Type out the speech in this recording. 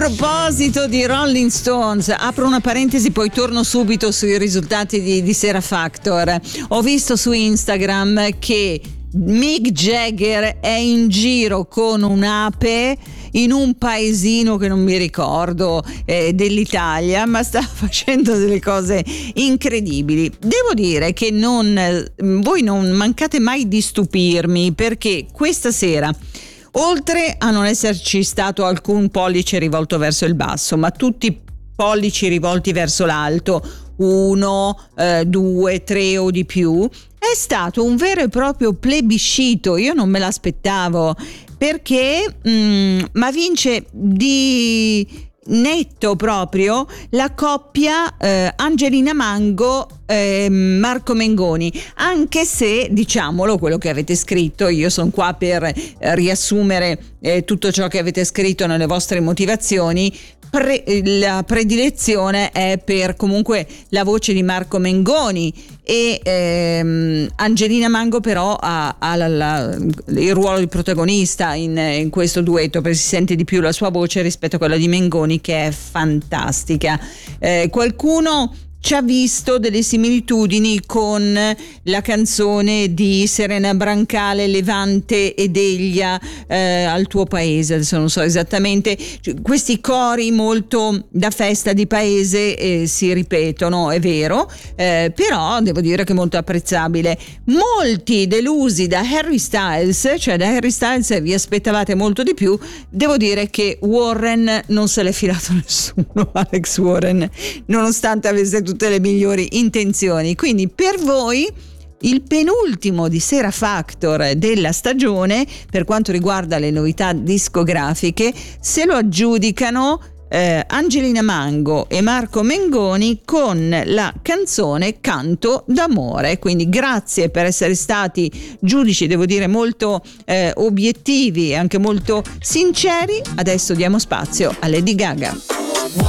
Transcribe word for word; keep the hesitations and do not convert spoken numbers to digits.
proposito di Rolling Stones, apro una parentesi, poi torno subito sui risultati di, di Sera Factor. Ho visto su Instagram che Mick Jagger è in giro con un'ape in un paesino che non mi ricordo eh, dell'Italia, ma sta facendo delle cose incredibili. Devo dire che non, voi non mancate mai di stupirmi, perché questa sera, oltre a non esserci stato alcun pollice rivolto verso il basso, ma tutti pollici rivolti verso l'alto, uno, eh, due, tre o di più, è stato un vero e proprio plebiscito. Io non me l'aspettavo, perché mh, ma vince di netto proprio la coppia eh, Angelina Mango eh, Marco Mengoni, anche se, diciamolo, quello che avete scritto, io sono qua per eh, riassumere eh, tutto ciò che avete scritto nelle vostre motivazioni. Pre- la predilezione è per comunque la voce di Marco Mengoni, e ehm, Angelina Mango però ha, ha la, la, il ruolo di protagonista in, in questo duetto, perché si sente di più la sua voce rispetto a quella di Mengoni, che è fantastica. Eh, qualcuno ci ha visto delle similitudini con la canzone di Serena Brancale, Levante ed Eglia, eh, al tuo paese. Adesso non so esattamente, questi cori molto da festa di paese eh, si ripetono, è vero, eh, però devo dire che è molto apprezzabile. Molti delusi da Harry Styles, cioè da Harry Styles vi aspettavate molto di più. Devo dire che Warren non se l'è filato nessuno, Alex Warren, nonostante avesse tutte le migliori intenzioni. Quindi per voi il penultimo di Sera Factor della stagione, per quanto riguarda le novità discografiche, se lo aggiudicano eh, Angelina Mango e Marco Mengoni con la canzone Canto d'amore. Quindi grazie per essere stati giudici, devo dire, molto eh, obiettivi e anche molto sinceri. Adesso diamo spazio a Lady Gaga.